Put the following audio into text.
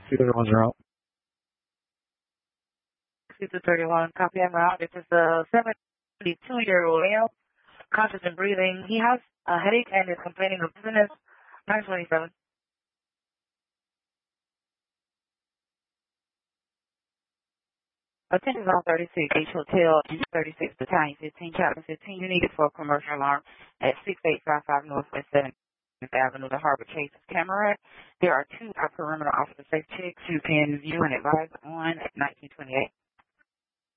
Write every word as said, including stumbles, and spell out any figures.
two thirty-one's route. two thirty-one, copy en route. This is the seventy-two-year-old male, conscious and breathing. He has a headache and is complaining of dizziness. nine twenty-seven. Attention Zone thirty-six, H Hotel, thirty-six, Battalion fifteen, Chapter fifteen. You need it for a commercial alarm at sixty-eight fifty-five Northwest seventh Avenue, the Harbor Chase Camera. There are two perimeter officer safe checks you can view and advise on at nineteen twenty-eight.